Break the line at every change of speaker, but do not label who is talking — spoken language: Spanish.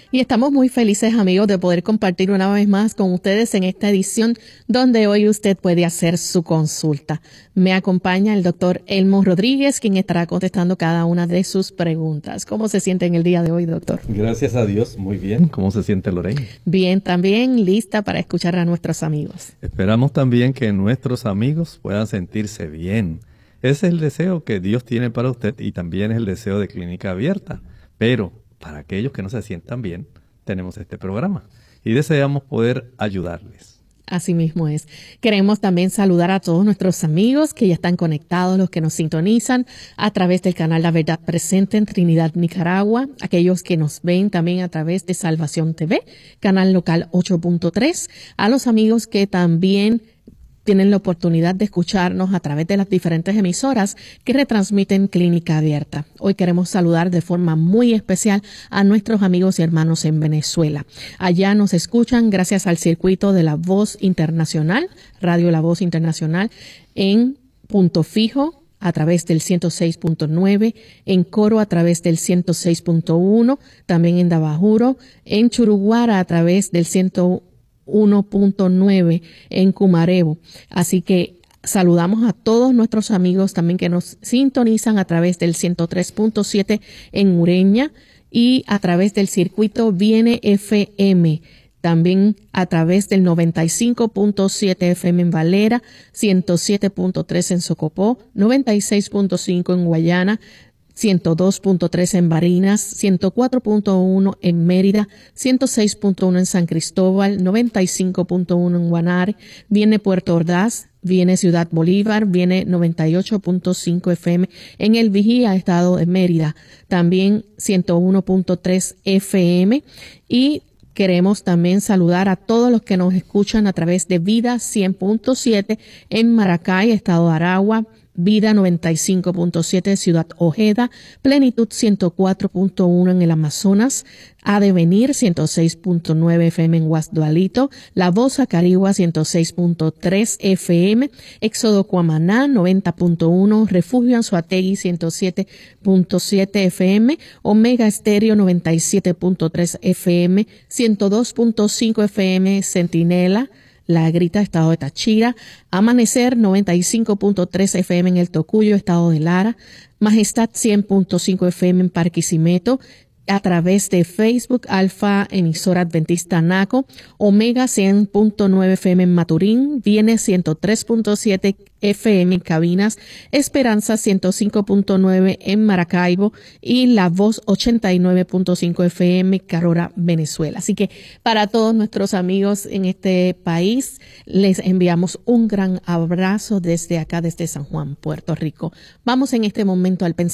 Y estamos muy felices, amigos, de poder compartir una vez más con ustedes en esta edición donde hoy usted puede hacer su consulta. Me acompaña el doctor Elmo Rodríguez, quien estará contestando cada una de sus preguntas. ¿Cómo se siente en el día de hoy, doctor?
Gracias a Dios, muy bien. ¿Cómo se siente Lorraine?
Bien, también lista para escuchar a nuestros amigos.
Esperamos también que nuestros amigos puedan sentirse bien. Ese es el deseo que Dios tiene para usted y también es el deseo de Clínica Abierta. Pero para aquellos que no se sientan bien, tenemos este programa y deseamos poder ayudarles.
Así mismo es. Queremos también saludar a todos nuestros amigos que ya están conectados, los que nos sintonizan a través del canal La Verdad Presente en Trinidad, Nicaragua, aquellos que nos ven también a través de Salvación TV, canal local 8.3, a los amigos que también tienen la oportunidad de escucharnos a través de las diferentes emisoras que retransmiten Clínica Abierta. Hoy queremos saludar de forma muy especial a nuestros amigos y hermanos en Venezuela. Allá nos escuchan gracias al circuito de La Voz Internacional, Radio La Voz Internacional, en Punto Fijo a través del 106.9, en Coro a través del 106.1, también en Dabajuro, en Churuguara a través del 101.9 en Cumarebo. Así que saludamos a todos nuestros amigos también que nos sintonizan a través del 103.7 en Ureña y a través del circuito Viene FM. También a través del 95.7 FM en Valera, 107.3 en Socopó, 96.5 en Guayana, 102.3 en Barinas, 104.1 en Mérida, 106.1 en San Cristóbal, 95.1 en Guanare, viene Puerto Ordaz, viene Ciudad Bolívar, viene 98.5 FM en El Vigía, estado de Mérida, también 101.3 FM y queremos también saludar a todos los que nos escuchan a través de Vida 100.7 en Maracay, estado de Aragua, Vida 95.7 Ciudad Ojeda, Plenitud 104.1 en el Amazonas, Adevenir 106.9 FM en Guasdualito, La Voz Acarigua 106.3 FM, Éxodo Cuamaná 90.1, Refugio Anzoátegui 107.7 FM, Omega Estéreo 97.3 FM, 102.5 FM Centinela, La Grita, estado de Táchira, Amanecer 95.3 FM en El Tocuyo, estado de Lara, Majestad 100.5 FM en Barquisimeto, a través de Facebook, Alfa Emisora Adventista Naco, Omega 100.9 FM en Maturín, Viene 103.7 FM en Cabinas, Esperanza 105.9 en Maracaibo y La Voz 89.5 FM Carora, Venezuela. Así que para todos nuestros amigos en este país, les enviamos un gran abrazo desde acá, desde San Juan, Puerto Rico. Vamos en este momento al pensamiento